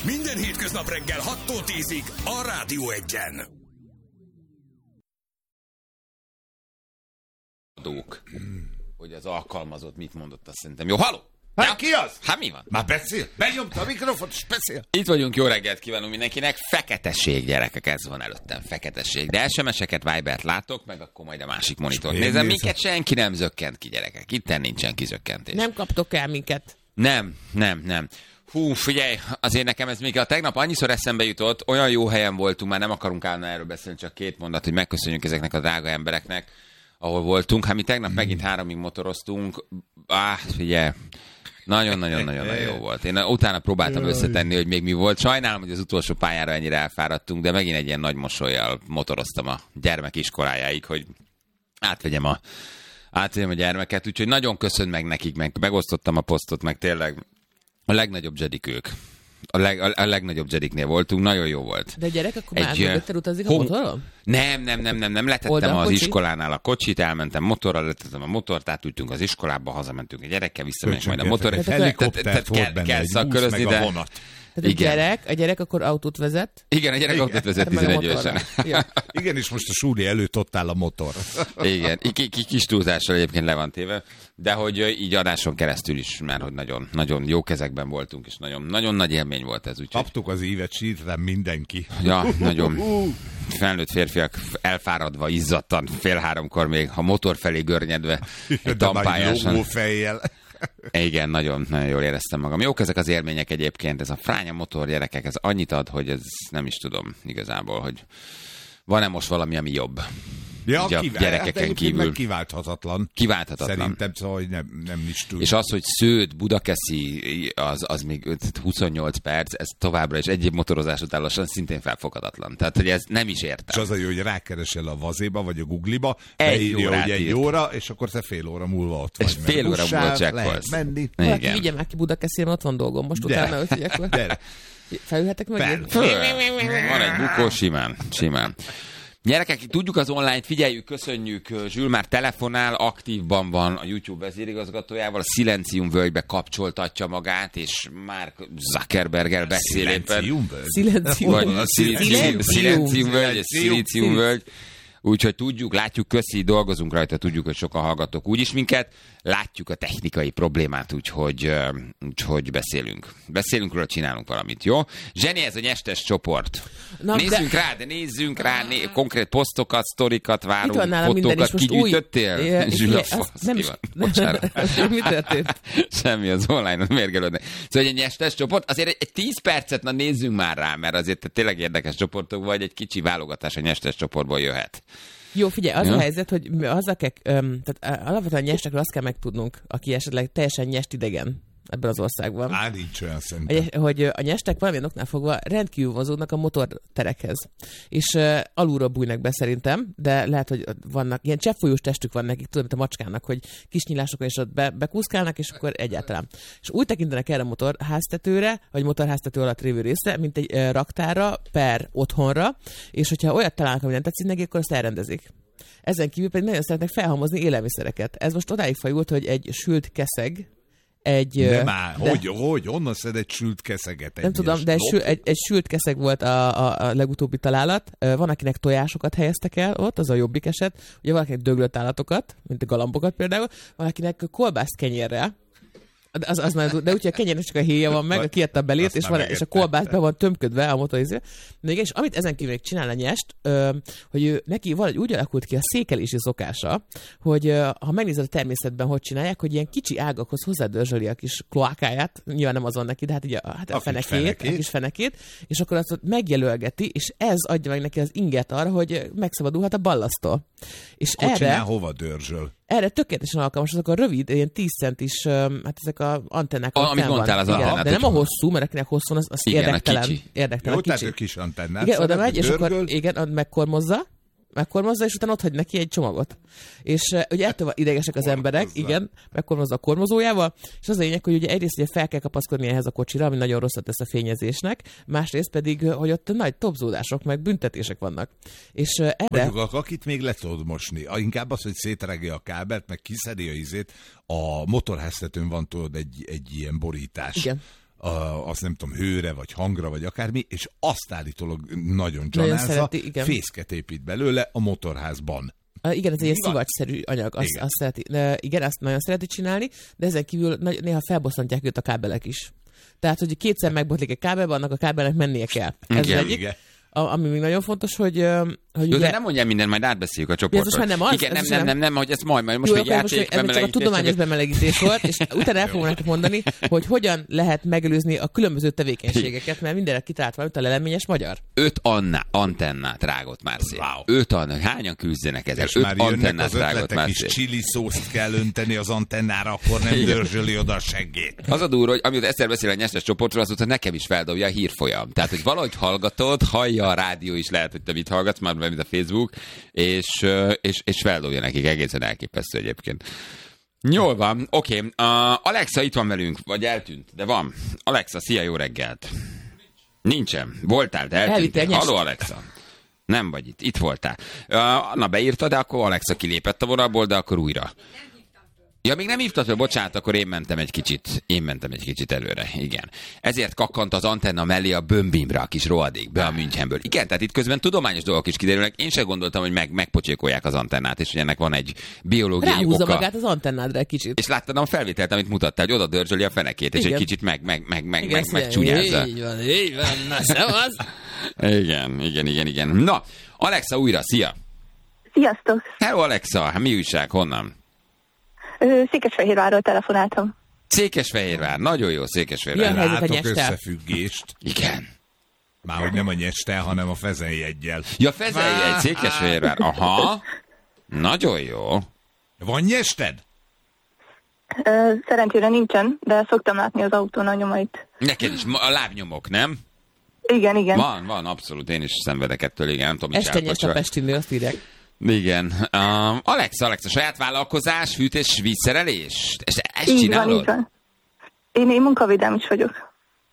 Minden hétköznap reggel 6-tól 10-ig a Rádió Egyen. Hogy az alkalmazott mit mondott, azt szerintem. Jó, halló! Hát ki az? Hát mi van? Már beszél? Benyomta a mikrofont, és beszél. Itt vagyunk, jó reggelt kívánunk mindenkinek. Feketesség, gyerekek, ez van előttem, feketesség. De SMS-eket, Vibert látok, meg akkor majd a másik monitort nézem. Minket senki nem zökkent ki, gyerekek. Itten nincsen kizökkentés. Nem kaptok el minket. Nem. Hú, figyelj, azért nekem ez még a tegnap annyiszor eszembe jutott, olyan jó helyen voltunk, már nem akarunk állni erről beszélni, csak két mondat, hogy megköszönjük ezeknek a drága embereknek, ahol voltunk. Hát mi tegnap megint 3-ig motoroztunk. Figyelj, nagyon-nagyon jó volt. Én utána próbáltam összetenni, hogy még mi volt. Sajnálom, hogy az utolsó pályára ennyire elfáradtunk, de megint egy ilyen nagy mosollyal motoroztam a gyermek iskolájáig, hogy átvegyem a gyermeket. Úgyhogy nagyon köszönöm meg nekik, megosztottam a posztot, meg tényleg a legnagyobb zsedik ők. A legnagyobb zsediknél voltunk, nagyon jó volt. De gyerek, akkor már mögötted utazik a motorral? Nem, letettem az iskolánál a kocsit, elmentem motorral, letettem a motort, átültünk az iskolába, hazamentünk a gyerekkel, visszamegyünk majd a motorra. Helikoptert volt benne, kell egy szakkörözni, busz, meg a vonat. Tehát a gyerek akkor autót vezet? Igen, a gyerek autót vezet 11 évesen. Igen, és most a súli előtt ott áll a motor. Igen, kis túlzással egyébként le van téve, de hogy így adáson keresztül is, mert hogy nagyon jó kezekben voltunk, és nagyon nagy élmény volt ez. Úgyhogy... Kaptuk az ívet, sírtam mindenki. Ja, nagyon felnőtt férfiak elfáradva, izzadtan, 2:30 még a motor felé görnyedve egy tampályáson. Fejjel. Igen, nagyon jól éreztem magam. Jók ezek az élmények egyébként, ez a fránya motor, gyerekek, ez annyit ad, hogy ez nem is tudom igazából, hogy van-e most valami, ami jobb. Ja, gyerekeken kívül. Kiválthatatlan. Szerintem, szóval, hogy nem is tud. És az, hogy Sződ, Budakeszi, az még 28 perc, ez továbbra is egy év motorozás után lassan szintén felfoghatatlan. Tehát, hogy ez nem is értem. És az a jó, hogy rákeresel a Vazéba, vagy a Google-ba, beírja, hogy 1 óra, és akkor te fél óra múlva ott vagy. És fél óra múlva csekkolsz. Menni. Valaki vigye már ki Budakeszire, ott van dolgom. Most utána ötjük. Felülhetek meg? Van egy bukó, simán. Gyerekek, tudjuk az online-t, figyeljük, köszönjük. Zsül már telefonál, aktívban van a YouTube vezérigazgatójával, a Szilencium völgybe kapcsoltatja magát, és Mark Zuckerberggel beszél éppen. Szilencium völgy. Úgyhogy tudjuk, látjuk, köszi, dolgozunk rajta, tudjuk, hogy sokan hallgatok úgyis minket, látjuk a technikai problémát, úgyhogy beszélünk róla, csinálunk valamit, jó? Zseni, ez a nyestes csoport. Nézzünk rá, konkrét posztokat, sztorikat várunk, fotókat kigyűjtöttél? Mi történt? Semmi, az online-on mérgelődnek. Szóval egy nyestes csoport, azért egy 10 percet nézzünk már rá, mert azért tényleg érdekes csoportok vagy, egy kicsi válogatás a nyestes csoportból jöhet. Jó, figyelj, a helyzet, hogy tehát alapvetően a nyestekről azt kell megtudnunk, aki esetleg teljesen nyest idegen ebben az országban. Nincs olyan szerintem. Hogy a nyestek valamilyen oknál fogva rendkívül vonzódnak a motorterekhez. És alulról bújnak be szerintem, de lehet, hogy vannak, ilyen cseppfolyós testük van nekik, tudom, mint a macskának, hogy kis nyilásokon is ott bekúszkálnak, és akkor egyáltalán. És úgy tekintenek erre a motorháztetőre, vagy motorháztető alatt lévő részre, mint egy raktárra per otthonra, és hogyha olyat találnak, ami nem tetszik neki, akkor azt elrendezik. Ezen kívül pedig nagyon szeretnek felhalmozni élelmiszereket. Ez most odáig fajult, hogy egy sült keszeg, hogy onnan szed egy sült keszeget? Nem tudom, de egy sült keszeg volt a legutóbbi találat. Van, akinek tojásokat helyeztek el ott, az a jobbik eset. Ugye valakinek döglött állatokat, mint a galambokat például. Valakinek kolbászt kenyérrel. De úgyhogy a kenyérnek csak a héja van meg, kiadta a belét, és a kolbász be van tömködve a motorizé. De igen, és amit ezen kívül csinál a nyest, hogy neki valahogy úgy alakult ki a székelési szokása, hogy ha megnézed a természetben, hogy csinálják, hogy ilyen kicsi ágakhoz hozzádörzsöli a kis kloákáját, nyilván nem azon neki, de hát ugye a kis fenekét, és akkor azt megjelölgeti, és ez adja meg neki az inget arra, hogy megszabadulhat a ballasztól. És erre hova dörzsöl? Erre tökéletesen alkalmas, azok a rövid, ilyen 10 centis, hát ezek a antennák. Amit mondtál, az antennát. De nem a hosszú, mert akinek hosszú, az érdektelen. Jó, tehát ő kis antennát. Igen, oda megy, és akkor megkormozza, és utána ott hagy neki egy csomagot. És ugye ettől idegesek az emberek, igen, megkormozza a kormozójával, és az a lényeg, hogy ugye egyrészt ugye fel kell kapaszkodni ehhez a kocsira, ami nagyon rosszat tesz a fényezésnek, másrészt pedig, hogy ott nagy topzódások, meg büntetések vannak. És erre... Mondjuk, akit még le tudod mosni, inkább az, hogy szétregje a kábelt, meg kiszedi a izét, a motorháztetőn van tudod egy ilyen borítás. Igen. azt nem tudom, hőre, vagy hangra, vagy akármi, és azt állítólag nagyon csanázza, szereti, igen. fészket épít belőle a motorházban. Igen, ez egy szivacsszerű anyag, azt szereti. Igen, azt nagyon szereti csinálni, de ezen kívül néha felbosszantják őt a kábelek is. Tehát, hogy kétszer megbotlik egy kábelbe, annak a kábelnek mennie kell. Ez Igen, egyik. Igen. Ami még nagyon fontos, hogy Jó, ugye... de nem mondjál mindent, majd átbeszéljük a csoportot. Ez most már nem az? Igen, nem, hogy ez majd most Jó, még játék, ez csak a tudományos bemelegítés volt, és utána el fogom nektek mondani, hogy hogyan lehet megelőzni a különböző tevékenységeket, mert mindenre kitalált valamit a leleményes magyar. 5 antennát rágott már szét. Wow. 5 hányan küzdenek ezzel? És 5 már jönnek antennát az rágott ötletek már is, szét. chili szószt kell önteni az antennára, akkor nem dörzsöli oda a seggét. Az a durva, hogy amióta Eszter beszél a nyertes csoportról, azóta nekem is feldobja a hírfolyam. Tehát, hogy valahogy hallgatod, hallja a rádió is, lehet, hogy te mit hallgatsz, már mint a Facebook, és feldobja nekik, egészen elképesztő egyébként. Jól van, oké. Alexa itt van velünk, vagy eltűnt, de van. Alexa, szia, jó reggelt. Nincsen. Voltál, de eltűntél. Halló, Alexa. Nem vagy itt. Itt voltál. Anna beírta, de akkor Alexa kilépett a vonalból, de akkor újra. Ja, még nem hívtad fel, bocsánat, akkor én mentem egy kicsit előre, igen. Ezért kakkant az antenna mellé a Bömbimra, a kis rohadék, be a Münchenből. Igen, tehát itt közben tudományos dolgok is kiderülnek. Én sem gondoltam, hogy megpocsékolják az antennát, és hogy ennek van egy biológiai Ráhúzza oka. magát az antennádra egy kicsit. És láttad a felvételt, amit mutattál, hogy oda dörzsöli a fenekét, és Igen. egy kicsit megcsúnyázza. Így van, na szavaz. Igen. Na, Alexa újra, szia! Sziasztok! Hello, Alexa, hát mi újság, honnan? Székesfehérvárról telefonáltam. Székesfehérvár, nagyon jó Székesfehérvár. Ja, helyzet a Látok nyestel. összefüggést. Igen. Már hogy nem a nyestel, hanem a fezenjeggyel. Ja, Fezenjegy, Székesfehérvár. Aha. Nagyon jó. Van nyested? Szerencsére nincsen, de szoktam látni az autón a nyomait. Neked is a lábnyomok, nem? Igen. Van, abszolút. Én is szenvedek ettől, igen. Nem tudom, mit Este nyest a csinálok. Pestinnél, azt írják. Igen. Alexa, saját vállalkozás, fűtés, vízszerelés? Ezt Így csinálod? van. Én munkavédelm is vagyok.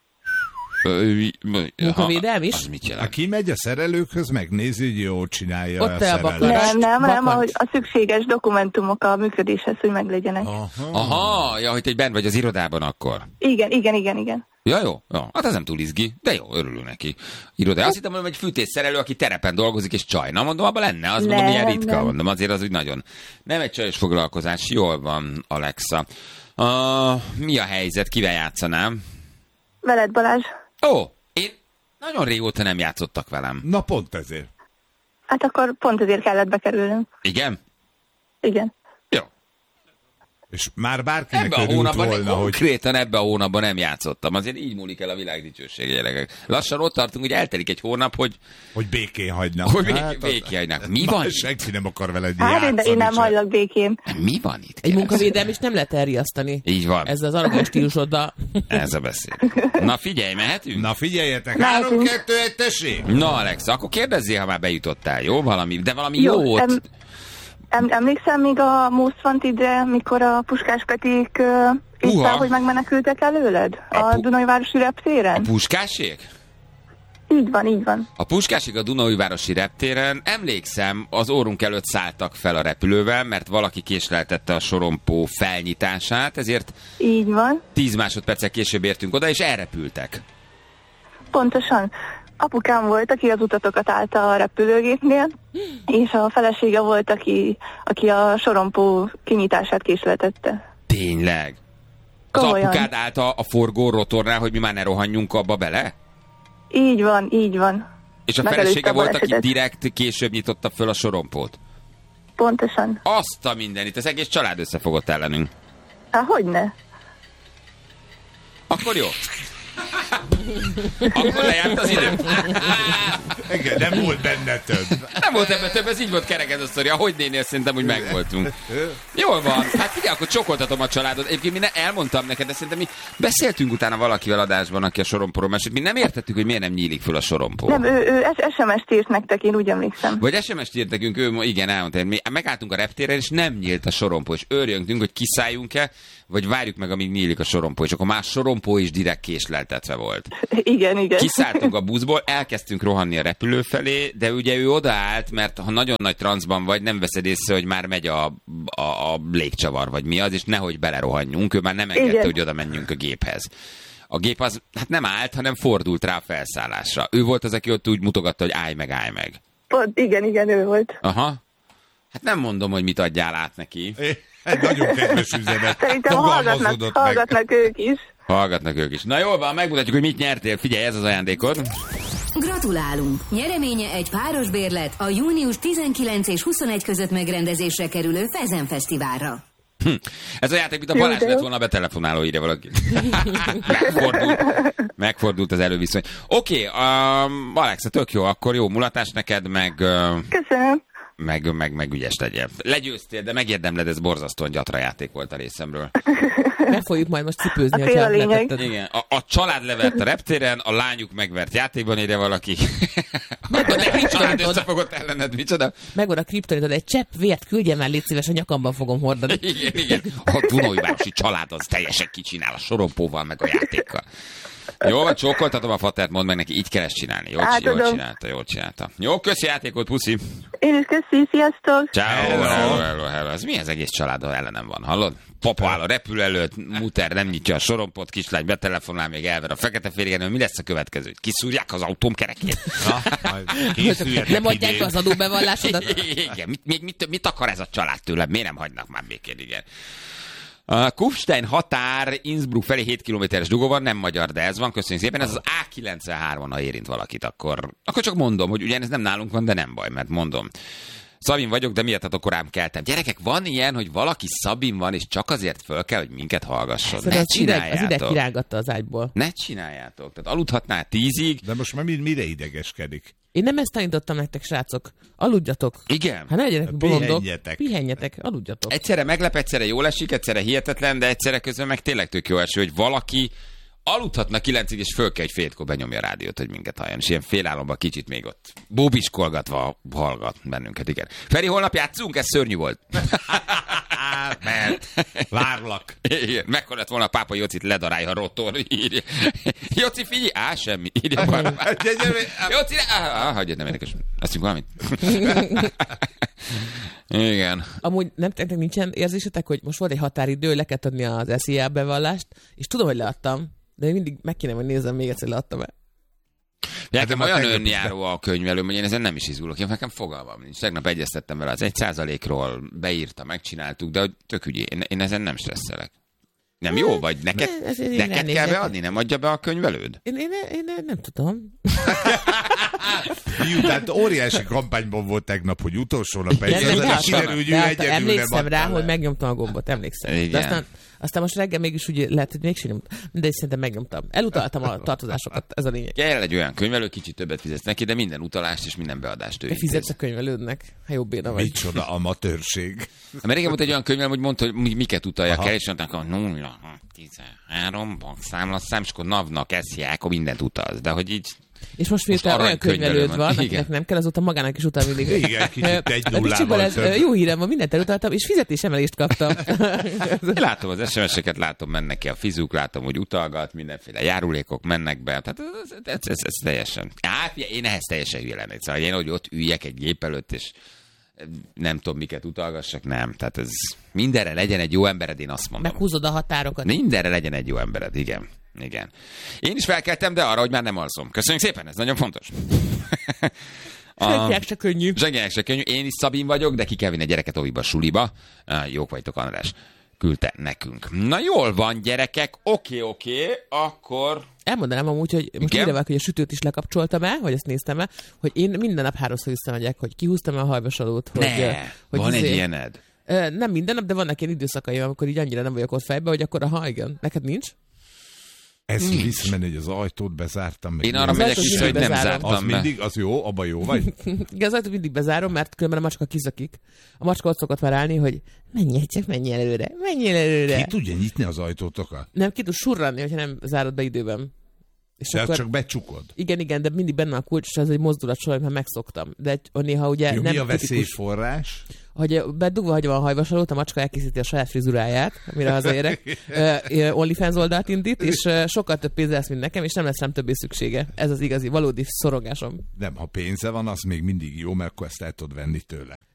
Munkavédelm is? Az mit Ha jelent? kimegy a szerelőkhöz, megnézi, hogy jól csinálja Ott a a szerelő. bakarat. Nem, Vakancs. ahogy a szükséges dokumentumok a működéshez, hogy meglegyenek. Aha, ja, hogy te benn vagy az irodában akkor. Igen. Ja, jó. Hát ez nem túl izgi, de jó, örülünk neki. Irodai. Azt hittem, hogy egy fűtésszerelő, aki terepen dolgozik és csaj. Na, mondom, abban lenne, az mondom, ilyen ritka. Nem. Mondom, azért az úgy nagyon. Nem egy csajos foglalkozás. Jól van, Alexa. Mi a helyzet? Kivel játszanám? Veled, Balázs? Én nagyon régóta nem játszottak velem. Na pont ezért. Hát akkor pont ezért kellett bekerülnünk. Igen? Igen. Jó. És már bárkinek Ebben a örült hónapban, volna, hogy konkrétan ebben a hónapban nem játszottam. Azért így múlik el a világ dicsősége, gyerekek. Lassan ott tartunk, hogy eltelik egy hónap, hogy békén hagynak. békén hagynak. Mi van? Senki nem akar veled Hát játszani. én nem se. hagylak békén. Mi van itt? Egy kérlek munkavédelm is nem lehet elriasztani. Így van. Ez az arrogáns stílusoddal. Ez a beszél. Na figyelj, mehetünk? Na figyeljetek, Mehetünk. 3-2-1, tessék! Na, Alex, akkor kérdezzél, ha már bejutottál, jó? De valami Jó, jót. Emlékszem még a Most Wanted-re, mikor a Puskás Peték Uha. hogy megmenekültek előled? A A Dunajvárosi reptéren? Puskásék? Így van. A Puskásig a Dunaújvárosi reptéren, emlékszem, az órunk előtt szálltak fel a repülővel, mert valaki késleltette a sorompó felnyitását, ezért Így van. 10 másodperccel később értünk oda, és elrepültek. Pontosan. Apukám volt, aki az utatokat állta a repülőgépnél, és a felesége volt, aki a sorompó kinyitását késleltette. Tényleg? Az Komolyan. apukád állt a forgó rotornál, hogy mi már ne rohanjunk abba bele? Így van. És a Megelőzte felesége a volt, aki balesetet. direkt később nyitotta föl a sorompót? Pontosan. Azt a mindenit, az egész család összefogott ellenünk. Há, hogyne? Akkor jó. Akkor lejárt az idő. Igen, nem volt benne több. Nem volt ebben több, ez így volt kerek ez a sztori. Ahogy nénél, szerintem úgy megvoltunk. Jól van. Hát figyelj, akkor csokoltatom a családot. Egyébként mi elmondtam neked, de szerintem mi beszéltünk utána valakivel adásban, aki a sorompóról mesélt. Mi nem értettük, hogy miért nem nyílik föl a sorompó. Nem, ő SMS-t írt nektek, én úgy emlékszem. Vagy SMS-t írt nekünk, ő igen, elmondta. Mi megálltunk a reptéren, és nem nyílt a sorompó, és őrjöntünk, hogy kiszálljunk-e, vagy várjuk meg, amíg nyílik a sorompó, és akkor már sorompó is direkt késleltetve volt. Igen. Kiszálltunk a buszból, elkezdtünk rohanni a repülő felé, de ugye ő odaállt, mert ha nagyon nagy transzban vagy, nem veszed észre, hogy már megy a légcsavar, vagy mi az, és nehogy belerohanjunk, ő már nem engedte, Igen. hogy oda menjünk a géphez. a gép az hát nem állt, hanem fordult rá a felszállásra. Ő volt az, aki ott úgy mutogatta, hogy állj meg. Pont, igen, ő volt. Aha. Hát nem mondom, hogy mit adjál át neki. Egy nagyon kedves üzenet. Szerintem hallgatnak ők is. Hallgatnak ők is. Na jól van, megmutatjuk, hogy mit nyertél. Figyelj, ez az ajándékod. Gratulálunk! Nyereménye egy páros bérlet a június 19 és 21 között megrendezésre kerülő Fezen Fesztiválra. Ez a játék, mint a Balázs lett volna a betelefonáló, írja valaki. Megfordult az előviszony. Oké, Alexa, tök jó, akkor jó mulatás neked, Köszönöm. meg ügyes legyél. Legyőztél, de megérdemled, ez borzasztóan gyatra játék volt a részemről. Meg fogjuk majd most cipőzni, a lényeg. Igen, a család levert a reptéren, a lányuk megvert játékban, írja valaki. Megvan a család kriptonitod. összefogott ellened, micsoda? Megvan a kriptonitod, egy csepp vért küldjem el, légy szíves, a nyakamban fogom hordani. Igen. A Dunajvárosi család az teljesen kicsinál a sorompóval, meg a játékkal. Jó, vagy csókoltatom a fatert, mondd meg neki, így kell ezt csinálni. Jól csinálta. Jó, köszi játékot, puszi. Én is köszi, sziasztok. Ciao. Hello. Ez mi az egész család, ha ellenem van, hallod? Papa áll a repülő előtt, muter nem nyitja a sorompot, kislány betelefonál, még elver a fekete férjégen, mi lesz a következő? Kiszúrják az autóm kerekét? Nem adják az adóbevallásodat? Igen, mit akar ez a család tőlem? Miért nem hagynak már békén, igen. A Kufstein határ Innsbruck felé 7 kilométeres dugó van, nem magyar, de ez van, köszönjük szépen. Ez az A93, ha érint valakit, akkor csak mondom, hogy ugyan ez nem nálunk van, de nem baj, mert mondom. Szabin vagyok, de miatt korán keltem. Gyerekek, van ilyen, hogy valaki Szabin van, és csak azért föl kell, hogy minket hallgasson. Ne csináljátok. Az ideg kirángatta az ágyból. Ne csináljátok. Tehát aludhatnál 10-ig. De most már mire idegeskedik? Én nem ezt tanítottam nektek, srácok. Aludjatok. Igen. Hát ne legyenek bolondok. Pihenjetek, aludjatok. Egyszerre meglep, egyszerre jól esik, egyszerre hihetetlen, de egyszerre közben meg tényleg tök jó eső, hogy valaki aludhatna 9-ig, és föl kell, hogy féltkor benyomja a rádiót, hogy minket halljon. És ilyen félálomban kicsit még ott bóbiskolgatva hallgat bennünket, igen. Feri, holnap játszunk? Ez szörnyű volt. Mert várlak. Igen, mekkora lett volna a pápa Jocit ledarálja a rotor, írja. Joci, figyelj, semmi, írja. Joci, hagyjad, nem érdekes. Azt mondjuk valamit. Igen. Amúgy nektek nincsen érzésetek, hogy most volt egy határidő, le kellett adni az SZIA bevallást, és tudom, hogy leadtam, de én mindig meg kéne, hogy nézzem még egyszer, leadtam-e. Nekem olyan önjáró a könyvelőm, hogy én ezen nem is izgulok. Én nekem fogalmam nincs. Tegnap egyeztettem vele az 1%-ról, beírta, megcsináltuk, de hogy tök ügyé. Én ezen nem stresszelek. Nem jó vagy? Neked kell beadni? Nem adja be a könyvelőd? Én nem tudom. Tehát óriási kampányban volt tegnap, hogy utolsó nap emlékszem rá, hogy megnyomtam a gombot, emlékszem. De aztán most reggel mégis úgy lehet, hogy mégsem nyomtam. De szerintem megnyomtam. Elutaltam a tartozásokat, ez a lényeg. Kell egy olyan könyvelő, kicsit többet fizetsz neki, de minden utalást és minden beadást ő intéz. Fizetsz a könyvelődnek, ha jobb béna vagy. Micsoda amatőrség. Mert régen volt egy olyan könyvelő, hogy mondta, hogy miket utaljak el, és mondták, hogy 0, 13, bankszámlaszám, és akkor NAV-nak SZIA, akkor mindent utalsz. De hogy így... És most miután olyan könyvelőd van, akinek nem kell, azóta magának is utal mindig. Igen, kicsit egy nullával. Jó hírem van, mindent elutaltam, és fizetésemelést kaptam. Látom az SMS-eket, látom, mennek ki a fizuk, látom, hogy utalgat, mindenféle járulékok mennek be. Tehát ez teljesen... Én ehhez teljesen hülye lennék. Szóval én, hogy ott üljek egy gép előtt, és nem tudom, miket utalgassak, nem. Tehát ez mindenre legyen egy jó embered, én azt mondom. Meghúzod a határokat. Mindenre legyen egy jó embered, igen. Igen. Én is felkeltem, de arra, hogy már nem alszom. Köszönjük szépen, ez nagyon fontos. Zsengják se könnyű. Zsengják se könnyű. Én is Szabin vagyok, de ki kell vinni a gyereket oviba, suliba. Jók vagytok, András. Küldte nekünk. Na jól van, gyerekek. Oké, akkor... Elmondanám amúgy, hogy most ide hogy a sütőt is lekapcsoltam el, vagy ezt néztem el, hogy én minden nap 3-szor visszamegyek, hogy kihúztam el a hajvasalót. Hogy van egy ilyened? Nem minden nap, de vannak ilyen időszakai, amikor így annyira nem vagyok ott fejbe, hogy akkor igen. Neked nincs? Ez visszamenni, hogy az ajtót bezártam. Én arra megyek is, hogy nem zártam az be. Mindig, az jó, abban jó vagy? Igen, az ajtót mindig bezárom, mert különben a macska kizakik. A macska ott szokott már állni, hogy menjél előre. Ki tudja nyitni az ajtótokat? Nem, ki tud surranni, hogyha nem zárod be időben. És akkor... csak becsukod. Igen, de mindig benne a kulcs, és ez egy mozdulat sor, mert megszoktam. De néha ugye jó, nem mi a veszélyforrás? Hogy bedugva hagyva a hajvasalót, a macska elkészíti a saját frizuráját, amire hazaérek. OnlyFans oldalt indít, és sokkal több pénze lesz, mint nekem, és nem lesz rám többé szüksége. Ez az igazi, valódi szorongásom. Nem, ha pénze van, az még mindig jó, mert akkor ezt el tudod venni tőle.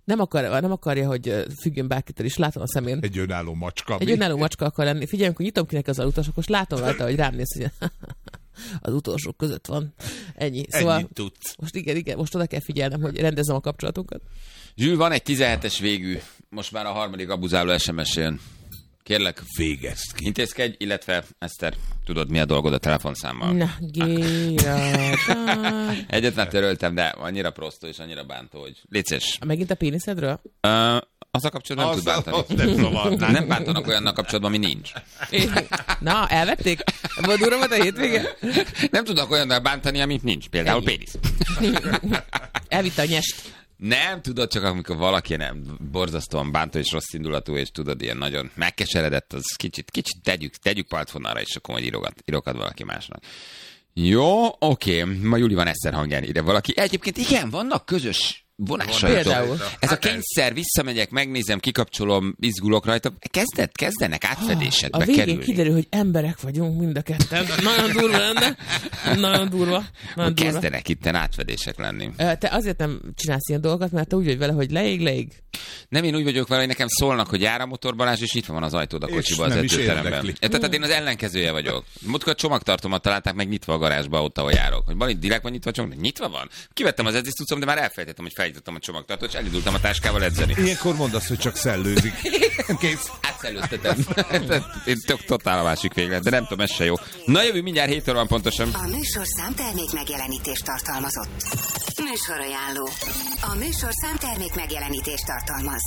nem akarja, hogy függjön bárkitől is. Látom a szemén. Egy önálló macska. Egy önálló macska akar lenni. Figyelj, amikor nyitom kinek az utas, akkor látom rajta, hogy rám néz, hogy az utolsók között van. Ennyi. Szóval Ennyit tudsz. most igen, most oda kell figyelnem, hogy rendezem a kapcsolatunkat. Zsül, van egy 17-es végű, most már a harmadik abuzáló SMS jön. Kérlek, Végezd ki. intézkedj, illetve Eszter, tudod, mi a dolgod a telefonszámmal? Na, Géra. Egyet már töröltem, de annyira prostó és annyira bántó, hogy létszés. Megint a péniszedről? Azzal kapcsolatban nem tud bántani. Azt nem zavarnál. Nem bántanak olyannak kapcsolatban, ami nincs. Na, elvették? Volt durva volt a hétvége? Nem tudnak olyannal bántani, amit nincs. Például pénisz. Elvitte a nyest. Nem tudod, csak amikor valaki nem borzasztóan bántó és rossz indulatú, és tudod, ilyen nagyon megkeseredett, az kicsit tegyük partfonalra, és akkor majd írogat valaki másnak. Jó, oké. Ma Juli van Eszter hangján ide valaki. Egyébként igen, vannak közös vonásaitok. Például. Ez a kényszer, visszamegyek, megnézem, kikapcsolom, izgulok rajta. Kezdenek átfedésekbe A végén kerülni. kiderül, hogy emberek vagyunk mind a ketten. Nagyon durva lenne. Nagyon durva. Nagyon durva. Kezdenek itten átfedések lenni. Te azért nem csinálsz ilyen dolgokat, mert te úgy vagy vele, hogy leég. Nem, én úgy vagyok vele, hogy nekem szólnak, hogy jár a motor, Balázs, és nyitva van az ajtód a kocsiba az nem is edzőteremben. érdekli. Tehát én az ellenkezője vagyok. Múltkor csomagtartómat találták meg nyitva a garázsba, ott, ahol járok. Hogy Bali, direkt van nyitva a csomag? Nyitva van? Kivettem az edzéscuccom, de már elfelejtettem, hogy felnyitottam a csomagtartót, és elindultam a táskával edzeni. Ilyenkor mondd azt, hogy csak szellőzik. Kész. Átszellőztetem. Én totál a másik véglet, de nem tudom, ez se jó. Na jövő mindjárt 7 óra van pontosan. A műsorszám termék megjelenítést tartalmazott. Műsorajánló. A műsorszám termék megjelenítést tartalmaz.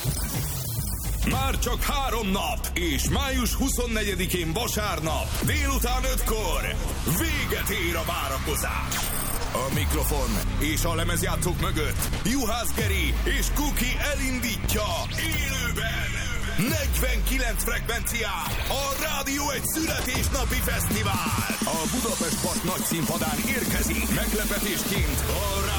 Már csak 3 nap, és május 24-én vasárnap, délután 5-kor véget ér a várakozás. A mikrofon és a lemezjátszók mögött Juhász Geri és Kuki elindítja élőben 49 frekvencián a Rádió egy születésnapi fesztivál. A Budapest Park nagy színpadán érkezik meglepetésként a